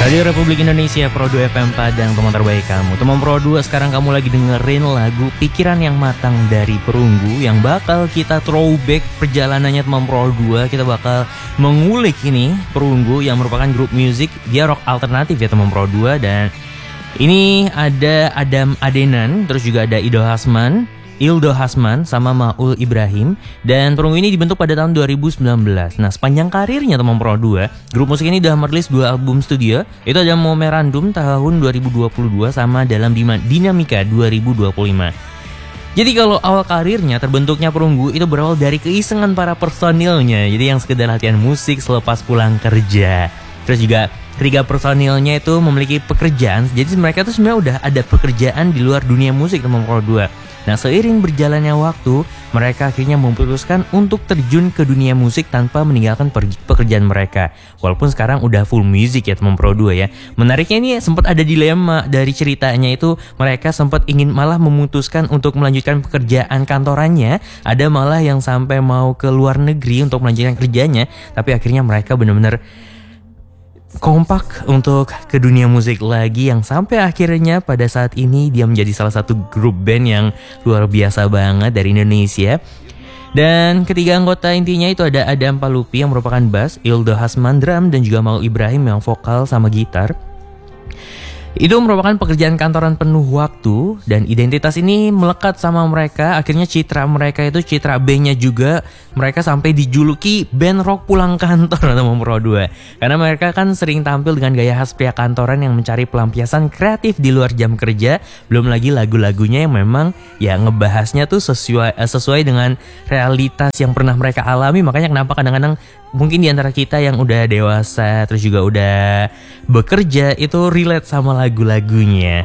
Radio Republik Indonesia Pro 2 FM Padang, teman terbaik kamu. Teman Pro 2, sekarang kamu lagi dengerin lagu Pikiran yang Matang dari Perunggu, yang bakal kita throwback perjalanannya teman Pro 2. Kita bakal mengulik ini Perunggu yang merupakan grup musik, dia rock alternatif ya teman Pro 2. Dan ini ada Adam Adenan, terus juga ada Ildo Hasman sama Maul Ibrahim. Dan Perunggu ini dibentuk pada tahun 2019. Nah, sepanjang karirnya teman Pro 2, grup musik ini udah merilis 2 album studio. Itu ada Memorandum tahun 2022 sama Dalam Dinamika 2025. Jadi kalau awal karirnya terbentuknya Perunggu itu berawal dari keisengan para personilnya. Jadi yang sekedar latihan musik selepas pulang kerja. Terus juga ketiga personilnya itu memiliki pekerjaan. Jadi mereka tuh sebenarnya udah ada pekerjaan di luar dunia musik teman Pro 2. Nah, seiring berjalannya waktu, mereka akhirnya memutuskan untuk terjun ke dunia musik tanpa meninggalkan pekerjaan mereka. Walaupun sekarang udah full music ya teman Pro 2 ya. Menariknya ini sempat ada dilema dari ceritanya itu, mereka sempat ingin malah memutuskan untuk melanjutkan pekerjaan kantorannya. Ada malah yang sampai mau ke luar negeri untuk melanjutkan kerjanya, tapi akhirnya mereka benar-benar kompak untuk ke dunia musik lagi, yang sampai akhirnya pada saat ini dia menjadi salah satu grup band yang luar biasa banget dari Indonesia. Dan ketiga anggota intinya itu ada Adam Palupi yang merupakan bass, Ildo Hasman drum, dan juga Maul Ibrahim yang vokal sama gitar. Itu merupakan pekerjaan kantoran penuh waktu, dan identitas ini melekat sama mereka. Akhirnya citra mereka itu citra bandnya juga. Mereka sampai dijuluki band rock pulang kantor atau Pro 2. Karena mereka kan sering tampil dengan gaya khas pria kantoran yang mencari pelampiasan kreatif di luar jam kerja. Belum lagi lagu-lagunya yang memang ya ngebahasnya tuh sesuai dengan realitas yang pernah mereka alami. Makanya kenapa kadang-kadang mungkin di antara kita yang udah dewasa terus juga udah bekerja itu relate sama lagu-lagunya.